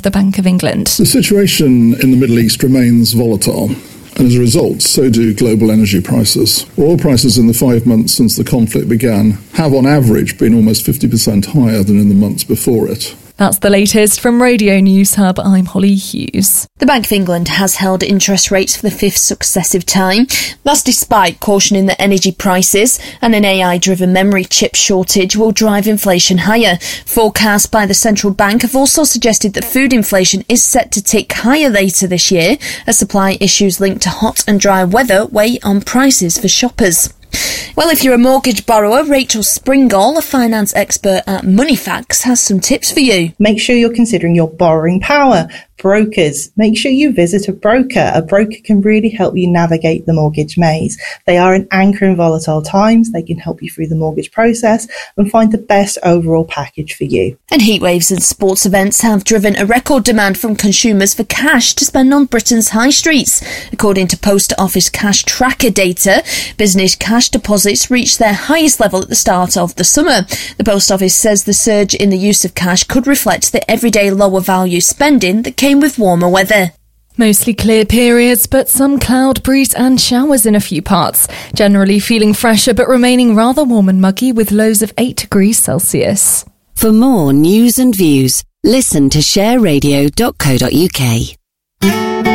the Bank of England. The situation in the Middle East remains volatile. And as a result, so do global energy prices. Oil prices in the 5 months since the conflict began have on average been almost 50% higher than in the months before it. That's the latest from Radio News Hub. I'm Holly Hughes. The Bank of England has held interest rates for the fifth successive time. That's despite cautioning that energy prices and an AI-driven memory chip shortage will drive inflation higher. Forecasts by the central bank have also suggested that food inflation is set to tick higher later this year as supply issues linked to hot and dry weather weigh on prices for shoppers. Well, if you're a mortgage borrower, Rachel Springall, a finance expert at Moneyfacts, has some tips for you. Make sure you're considering your borrowing power. Brokers, make sure you visit a broker. A broker can really help you navigate the mortgage maze. They are an anchor in volatile times. They can help you through the mortgage process and find the best overall package for you. And heatwaves and sports events have driven a record demand from consumers for cash to spend on Britain's high streets. According to Post Office cash tracker data, business cash deposits reached their highest level at the start of the summer. The Post Office says the surge in the use of cash could reflect the everyday lower value spending that came with warmer weather. Mostly clear periods, but some cloud, breeze and showers in a few parts. Generally feeling fresher, but remaining rather warm and muggy with lows of 8 degrees Celsius. For more news and views, listen to shareradio.co.uk.